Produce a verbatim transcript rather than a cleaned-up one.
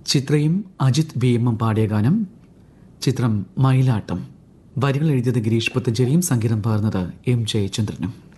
ചിത്രയും അജിത് വി എമ്മും പാടിയ ഗാനം. ചിത്രം മയിലാട്ടം. വരികൾ എഴുതിയത് ഗിരീഷ് പുത്തഞ്ചേരിയും സംഗീതം പകർന്നത് എം ജയചന്ദ്രനും.